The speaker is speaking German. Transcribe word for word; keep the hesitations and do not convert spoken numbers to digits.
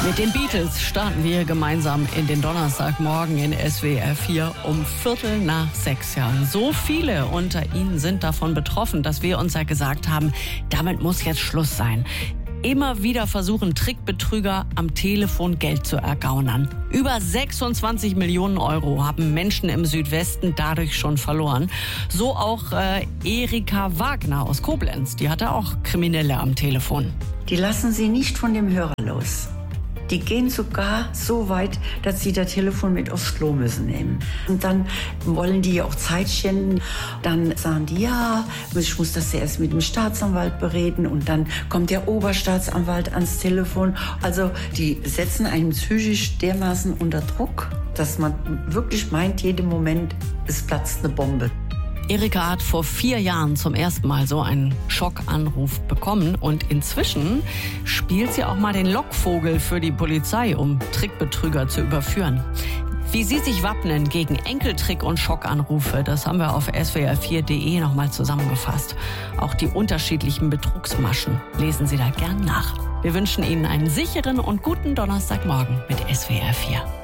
Mit den Beatles starten wir gemeinsam in den Donnerstagmorgen in S W R vier um Viertel nach sechs. Ja, so viele unter Ihnen sind davon betroffen, dass wir uns ja gesagt haben, damit muss jetzt Schluss sein. Immer wieder versuchen Trickbetrüger am Telefon Geld zu ergaunern. Über sechsundzwanzig Millionen Euro haben Menschen im Südwesten dadurch schon verloren. So auch äh, Erika Wagner aus Koblenz. Die hatte auch Kriminelle am Telefon. Die lassen sie nicht von dem Hörer los. Die gehen sogar so weit, dass sie das Telefon mit aufs Klo müssen nehmen. Und dann wollen die auch Zeit schinden. Dann sagen die, ja, ich muss das erst mit dem Staatsanwalt bereden. Und dann kommt der Oberstaatsanwalt ans Telefon. Also die setzen einen psychisch dermaßen unter Druck, dass man wirklich meint, jeden Moment, es platzt eine Bombe. Erika hat vor vier Jahren zum ersten Mal so einen Schockanruf bekommen und inzwischen spielt sie auch mal den Lockvogel für die Polizei, um Trickbetrüger zu überführen. Wie sie sich wappnen gegen Enkeltrick und Schockanrufe, das haben wir auf S W R vier punkt de nochmal zusammengefasst. Auch die unterschiedlichen Betrugsmaschen lesen Sie da gern nach. Wir wünschen Ihnen einen sicheren und guten Donnerstagmorgen mit S W R vier.